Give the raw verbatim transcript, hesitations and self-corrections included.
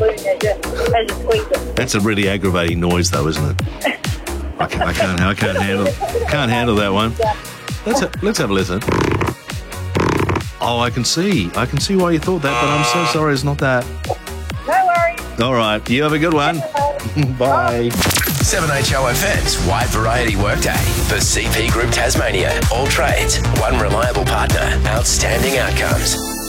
balloon as you, as you squeeze it. That's a really aggravating noise, though, isn't it? I can't, I can't, I can't handle, can't handle that one. Let's ha- let's have a listen. Oh, I can see, I can see why you thought that, but I'm so sorry, it's not that. No worries. All right, you have a good one. Bye. seven H O F M's Wide Variety Workday for C P Group Tasmania. All trades, one reliable partner, outstanding outcomes.